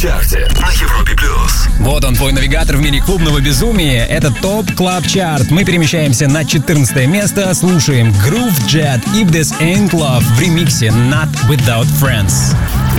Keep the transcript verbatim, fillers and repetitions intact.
чарте на Европе плюс. Вот он, твой навигатор в мире клубного безумия. Это ТОП Клаб Чарт. Мы перемещаемся на четырнадцатое место. Слушаем Groove Jet If This Ain't Love в ремиксе Not Without Friends.